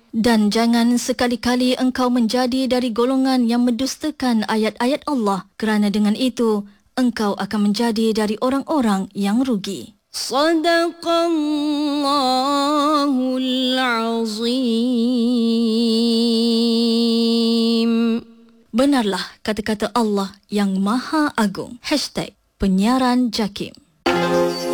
Dan jangan sekali-kali engkau menjadi dari golongan yang mendustakan ayat-ayat Allah, kerana dengan itu engkau akan menjadi dari orang-orang yang rugi. Sadaqallahul Azim. Benarlah kata-kata Allah yang Maha Agung. #penyiaran JAKIM.